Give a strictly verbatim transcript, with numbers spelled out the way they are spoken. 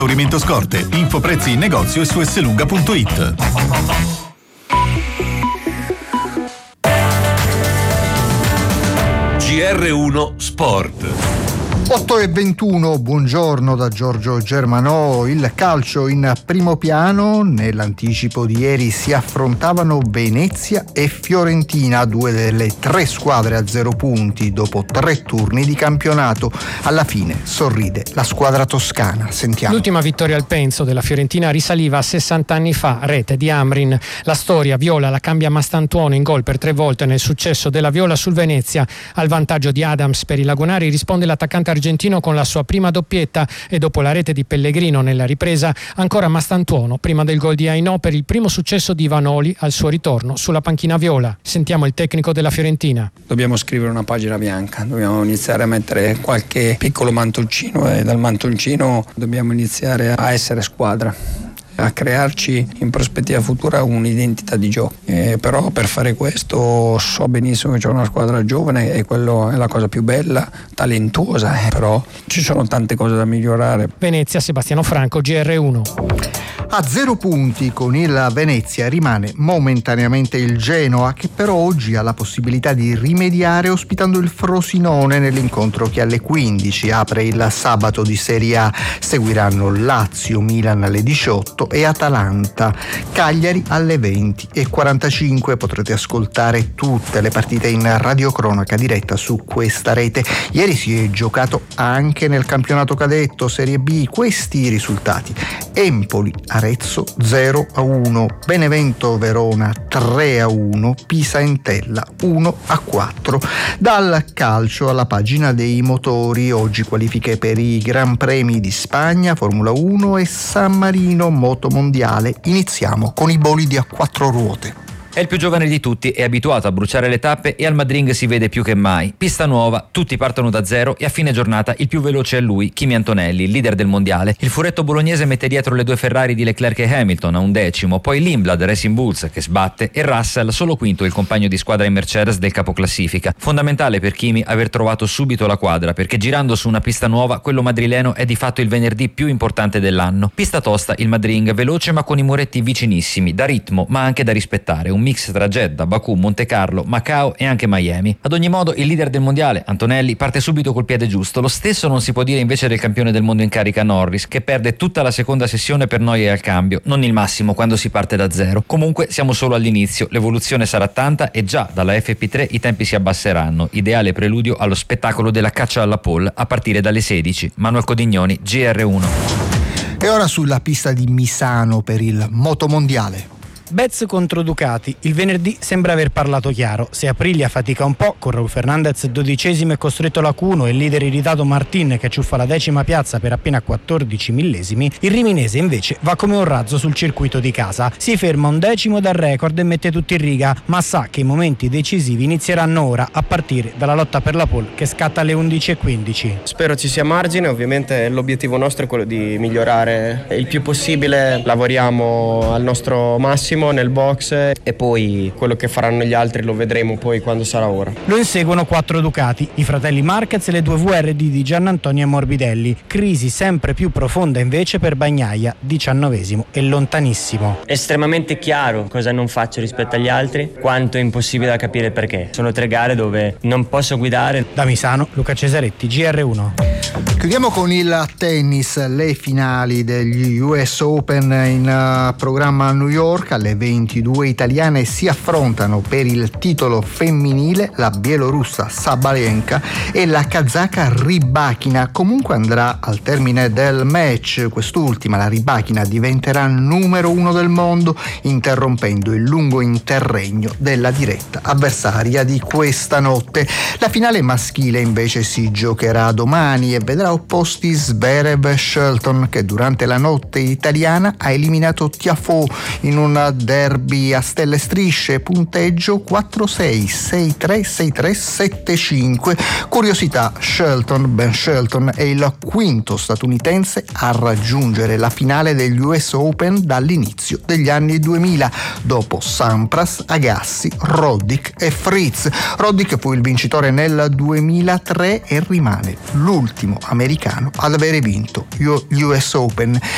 Esaurimento scorte, info prezzi in negozio e su esselunga punto it. G R uno Sport. otto e ventuno, buongiorno da Giorgio Germanò. Il calcio in primo piano. Nell'anticipo di ieri si affrontavano Venezia e Fiorentina, due delle tre squadre a zero punti dopo tre turni di campionato. Alla fine sorride la squadra toscana. Sentiamo. L'ultima vittoria al Penso della Fiorentina risaliva a sessanta anni fa, rete di Amrin. La storia viola la cambia Mastantuono in gol per tre volte nel successo della Viola sul Venezia. Al vantaggio di Adams per i lagunari risponde l'attaccante argentino con la sua prima doppietta e dopo la rete di Pellegrino nella ripresa ancora Mastantuono prima del gol di Ainò per il primo successo di Vanoli al suo ritorno sulla panchina viola. Sentiamo il tecnico della Fiorentina. Dobbiamo scrivere una pagina bianca, dobbiamo iniziare a mettere qualche piccolo mantoncino e dal mantoncino dobbiamo iniziare a essere squadra, a crearci in prospettiva futura un'identità di gioco. Eh, però per fare questo so benissimo che c'è una squadra giovane e quello è la cosa più bella, talentuosa, eh, però ci sono tante cose da migliorare. Venezia, Sebastiano Franco, G R uno. A zero punti con il Venezia rimane momentaneamente il Genoa, che però oggi ha la possibilità di rimediare ospitando il Frosinone nell'incontro che alle quindici apre il sabato di Serie A. Seguiranno Lazio, Milan alle diciotto e Atalanta, Cagliari alle venti e quarantacinque. Potrete ascoltare tutte le partite in radiocronaca diretta su questa rete. Ieri si è giocato anche nel campionato cadetto Serie B. Questi i risultati: Empoli Arezzo zero a uno, Benevento Verona tre a uno, Pisa Entella uno a quattro. Dal calcio alla pagina dei motori, oggi qualifiche per i Gran Premi di Spagna, Formula uno e San Marino Moto Mondiale. Iniziamo con i bolidi a quattro ruote. È il più giovane di tutti, è abituato a bruciare le tappe e al Madrid si vede più che mai. Pista nuova, tutti partono da zero e a fine giornata il più veloce è lui, Kimi Antonelli, il leader del mondiale. Il furetto bolognese mette dietro le due Ferrari di Leclerc e Hamilton a un decimo, poi Lindblad Racing Bulls che sbatte e Russell solo quinto, il compagno di squadra in Mercedes del capoclassifica. Fondamentale per Kimi aver trovato subito la quadra, perché girando su una pista nuova quello madrileno è di fatto il venerdì più importante dell'anno. Pista tosta, il Madrid veloce ma con i muretti vicinissimi, da ritmo ma anche da rispettare, un mix tra Jeddah, Baku, Monte Carlo, Macao e anche Miami. Ad ogni modo il leader del mondiale, Antonelli, parte subito col piede giusto. Lo stesso non si può dire invece del campione del mondo in carica Norris, che perde tutta la seconda sessione per noie al cambio, non il massimo quando si parte da zero. Comunque siamo solo all'inizio, l'evoluzione sarà tanta e già dalla F P tre i tempi si abbasseranno, ideale preludio allo spettacolo della caccia alla pole a partire dalle sedici. Manuel Codignoni, G R uno. E ora sulla pista di Misano per il Motomondiale. Betz contro Ducati. Il venerdì sembra aver parlato chiaro. Se Aprilia fatica un po', con Raul Fernandez dodicesimo e costretto alla Q uno e il leader irritato Martin che ciuffa la decima piazza per appena quattordici millesimi, il riminese invece va come un razzo sul circuito di casa. Si ferma un decimo dal record e mette tutti in riga, ma sa che i momenti decisivi inizieranno ora, a partire dalla lotta per la pole che scatta alle undici e quindici. Spero ci sia margine, ovviamente l'obiettivo nostro è quello di migliorare il più possibile. Lavoriamo al nostro massimo nel box e poi quello che faranno gli altri lo vedremo poi quando sarà ora. Lo inseguono quattro Ducati, i fratelli Marquez e le due V R D di Giannantonio e Morbidelli. Crisi sempre più profonda invece per Bagnaia, diciannovesimo e lontanissimo. Estremamente chiaro cosa non faccio rispetto agli altri, quanto è impossibile da capire perché. Sono tre gare dove non posso guidare. Da Misano, Luca Cesaretti, G R uno. Chiudiamo con il tennis, le finali degli U S Open in uh, programma a New York. Alle ventidue italiane si affrontano per il titolo femminile la bielorussa Sabalenka e la kazaka Rybakina. Comunque andrà al termine del match quest'ultima, la Rybakina diventerà numero uno del mondo, interrompendo il lungo interregno della diretta avversaria di questa notte. La finale maschile invece si giocherà domani e vedrà opposti Zverev e Shelton, che durante la notte italiana ha eliminato Tiafoe in un derby a stelle strisce, punteggio quattro sei, sei tre, sei tre, sette cinque. Curiosità, Shelton, Ben Shelton è il quinto statunitense a raggiungere la finale degli U S Open dall'inizio degli anni duemila, dopo Sampras, Agassi, Roddick e Fritz. Roddick fu il vincitore nel duemilatré e rimane l'ultimo americano ad avere vinto gli U S Open.